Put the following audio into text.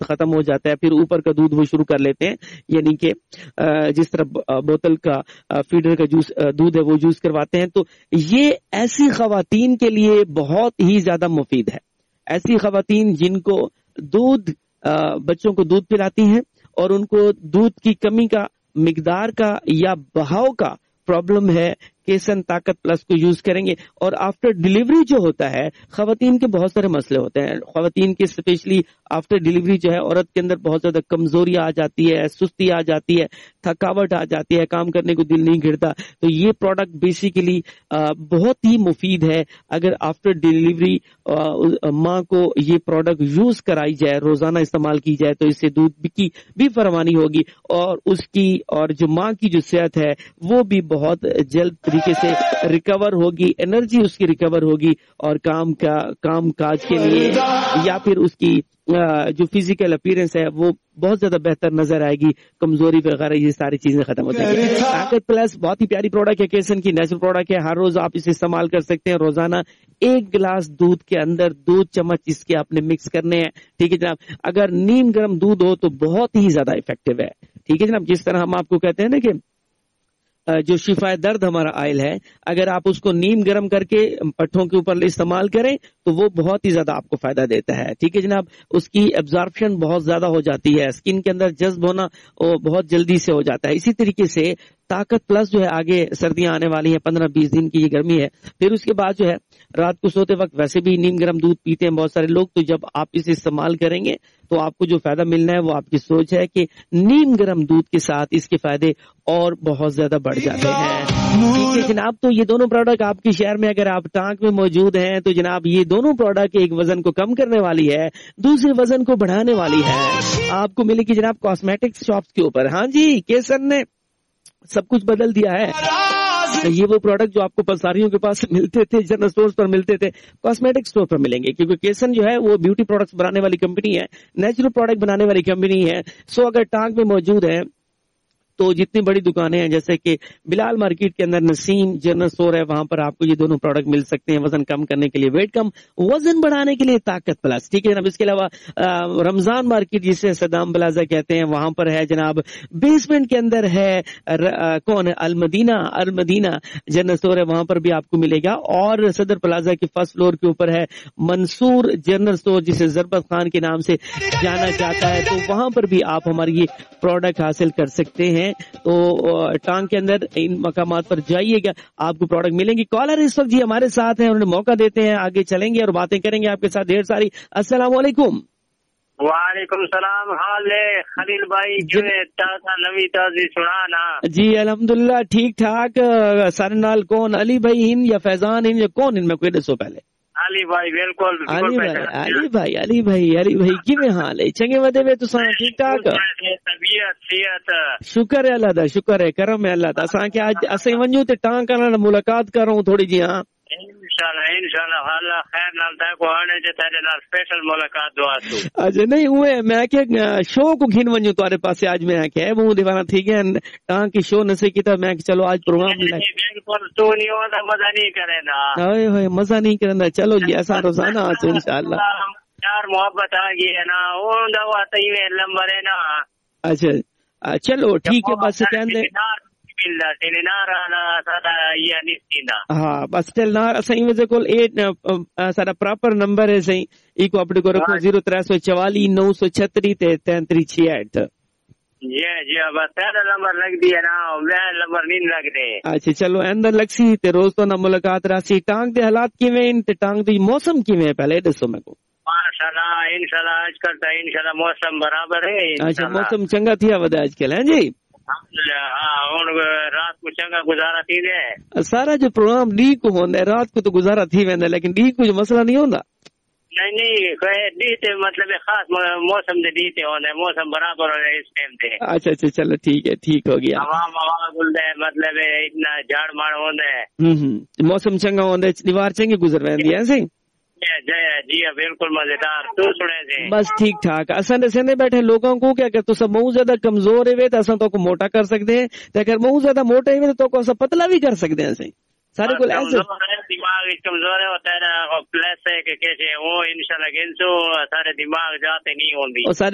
ختم हो जाता है, फिर ऊपर का दूध वो शुरू कर लेते हैं, यानी कि जिस तरह बोतल का फीडर का जूस दूध है वो जूस करवाते हैं। तो ये ऐसी खवातीन के लिए बहुत ही ज्यादा मुफीद है। ऐसी खवातीन जिनको दूध बच्चों को दूध पिलाती हैं और उनको दूध की कमी का, मिकदार का या बहाव का प्रॉब्लम है, केसन ताकत प्लस को यूज करेंगे। और आफ्टर डिलीवरी जो होता है, खवातीन के बहुत सारे मसले होते हैं। खवातीन के स्पेशली आफ्टर डिलीवरी जो है, औरत के अंदर बहुत ज्यादा कमजोरी आ जाती है, सुस्ती आ जाती है, थकावट आ जाती है, काम करने को दिल नहीं करता। तो ये प्रोडक्ट बेसिकली बहुत ही मुफीद है। अगर आफ्टर डिलीवरी माँ को ये प्रोडक्ट यूज कराई जाए, रोजाना इस्तेमाल की जाए, तो इससे दूध की भी फरमानी होगी और उसकी और जो माँ की जो सेहत है वो भी बहुत जल्द तरीके से रिकवर होगी, एनर्जी उसकी रिकवर होगी और काम काज के लिए या फिर उसकी जो फिजिकल अपीयरेंस है वो बहुत ज्यादा बेहतर नजर आएगी, कमजोरी वगैरह ये सारी चीजें खत्म हो जाएंगी। ताकत प्लस बहुत ही प्यारी प्रोडक्ट है, केसन की नेचुरल प्रोडक्ट है। हर रोज आप इसे इस्तेमाल कर सकते हैं। रोजाना 1 गिलास दूध के अंदर 2 चम्मच इसके आपने मिक्स करने हैं, ठीक है जनाब। अगर नीम गर्म दूध हो तो बहुत ही ज्यादा इफेक्टिव है, ठीक है जनाब। जिस तरह हम आपको कहते हैं ना कि जो शिफाए दर्द हमारा ऑयल है, अगर आप उसको नीम गर्म करके पट्ठों के ऊपर इस्तेमाल करें तो वो बहुत ही ज्यादा आपको फायदा देता है, ठीक है जनाब। उसकी एब्जॉर्प्शन बहुत ज्यादा हो जाती है, स्किन के अंदर जज्ब होना वो बहुत जल्दी से हो जाता है। इसी तरीके से ताकत प्लस जो है, आगे सर्दियां आने वाली हैं, 15-20 दिन की ये गर्मी है, फिर उसके बाद जो है रात को सोते वक्त वैसे भी नीम गर्म दूध पीते हैं बहुत सारे लोग। तो जब आप इसे इस्तेमाल करेंगे तो आपको जो फायदा मिलना है वो आपकी सोच है कि नीम गर्म दूध के साथ इसके फायदे और बहुत ज्यादा बढ़ जाते हैं, ठीक है जनाब। तो ये दोनों प्रोडक्ट आपके शहर में अगर आप टांक में मौजूद हैं तो जनाब ये दोनों प्रोडक्ट एक वजन को कम करने वाली है, दूसरे वजन को बढ़ाने वाली है। आपको मिलेगी जनाब कॉस्मेटिक्स शॉप्स के ऊपर। हाँ जी, केसन ने सब कुछ बदल दिया है। ये वो प्रोडक्ट जो आपको पसारियों के पास मिलते थे, जनरल स्टोर्स पर मिलते थे, कॉस्मेटिक स्टोर पर मिलेंगे, क्योंकि केसन जो है वो ब्यूटी प्रोडक्ट्स बनाने वाली कंपनी है, नेचुरल प्रोडक्ट बनाने वाली कंपनी है। सो अगर टांग में मौजूद है तो जितनी बड़ी दुकानें हैं जैसे कि बिलाल मार्केट के अंदर नसीम जनरल स्टोर है, वहां पर आपको ये दोनों प्रोडक्ट मिल सकते हैं, वजन कम करने के लिए, वेट कम, वजन बढ़ाने के लिए ताकत प्लस, ठीक है जनाब। इसके अलावा रमजान मार्केट जिसे सदाम प्लाजा कहते हैं, वहां पर है जनाब बेसमेंट के अंदर है कौन है, अलमदीना जनरल स्टोर है, वहां पर भी आपको मिलेगा। और सदर प्लाजा के फर्स्ट फ्लोर के ऊपर है मंसूर जनरल स्टोर जिसे जरबत खान के नाम से जाना जाता है, तो वहां पर भी आप हमारी ये प्रोडक्ट हासिल कर सकते हैं। तो टांग के अंदर इन मकामात पर जाइएगा, आपको प्रोडक्ट मिलेंगे। कॉलर इस वक्त जी हमारे साथ हैं, उन्हें मौका देते हैं, आगे चलेंगे और बातें करेंगे आपके साथ ढेर सारी। अस्सलाम वालेकुम। वालेकुम सलाम, हाल है खलील भाई, जो ताजा नवी ताजी सुनाना जी अल्हम्दुलिल्लाह ठीक ठाक। सारे नाल कौन, अली भाई हिंद या फैजान हिंद या कौन इनमें कोई दसो पहले? अली भाई बिल्कुल अली भाई किवें हाल है? चंगे वदे वे तुसां ठीक ठाक? तबीयत सेहत शुक्र है अल्लाह दा, शुक्र है, करम है अल्लाह दा। असां के आज असें वञूं ते टांग करण मुलाकात करूं थोड़ी जी। हाँ इंशाल्लाह अल्लाह खैर नाल ता को आने जे तेरे नाल स्पेशल मुलाकात दुआ तू। अच्छा नहीं हुए मैं क्या शो को घिन वञूं तुम्हारे पास आज, मैं क्या वो दीवाना ठीक है टांग की शो नसे की, मैं चलो आज प्रोग्राम बिल्कुल तू नहीं होता मजा नहीं करे ना, हाय मजा नहीं करना। चलो जी ऐसा रोजाना आज इंशाल्लाह यार मोहब्बत आ गई है ना, वो दवा तई लंबर है ना। अच्छा चलो ठीक है, बस कहंदे हाँ बस टेल नार असाई वजह कोल सारा प्रॉपर नंबर है सही, इको अपने को रखो 0344 936 3368। जी बस तेरा नंबर लग दिया ना, मैं नंबर नहीं लग रहे। अच्छा चलो अंदर लगसी ते रोज तो ना मुलाकात रासी। टांग दे हालात किवें इन ते टांग दी मौसम किवें है पहले दसो मेरे को। माशाल्लाह इंशाल्लाह आजकल तो इंशाल्लाह मौसम बराबर है। अच्छा मौसम चंगा थिया वदा आजकल है जी। रात को चंगा गुजारा थी दे, सारा जो प्रोग्राम डी को होंदा है रात को तो गुजारा थी वेंदा, लेकिन डी को जो मसला नहीं होंदा। नहीं डी ते मतलब खास मौसम दे डी ते होंदा है, मौसम बराबर हो इस टाइम ते। अच्छा चलो ठीक है, ठीक हो गया। हवा गुलदा है, मतलब इतना झाड़ माड़ होंदा है। मौसम चंगा होंदा है, दीवार चंगी गुजर वेंदी है सही। जी बिल्कुल मजेदार, तू सुने से बस ठीक ठाक। असन सेंदे बैठे लोगों को क्या कर, तो सब बहुत ज्यादा कमजोर है तो असन तो को मोटा कर सकते हैं, अगर बहुत ज्यादा मोटे है तो को पतला भी कर सकते हैं सही। सारे को ऐसे दिमाग कमजोर होता है ना, प्लस है कि कैसे वो इंशाल्लाह सारे दिमाग जाते नहीं होंगी।